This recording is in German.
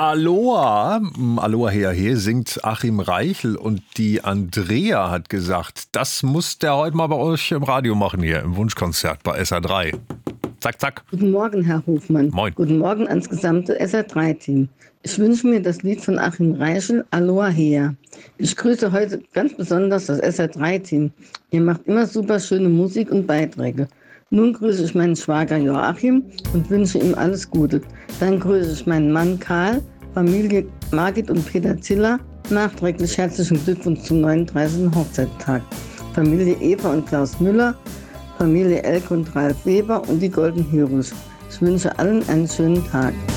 Aloha, Aloha her, singt Achim Reichel und die Andrea hat gesagt, das muss der heute mal bei euch im Radio machen hier, im Wunschkonzert bei SR3. Zack, zack. Guten Morgen, Herr Hofmann. Moin. Guten Morgen ans gesamte SR3-Team. Ich wünsche mir das Lied von Achim Reichel, Aloha her. Ich grüße heute ganz besonders das SR3-Team. Ihr macht immer super schöne Musik und Beiträge. Nun grüße ich meinen Schwager Joachim und wünsche ihm alles Gute. Dann grüße ich meinen Mann Karl, Familie Margit und Peter Ziller. Nachträglich herzlichen Glückwunsch zum 39. Hochzeitstag. Familie Eva und Klaus Müller, Familie Elke und Ralf Weber und die Golden Heroes. Ich wünsche allen einen schönen Tag.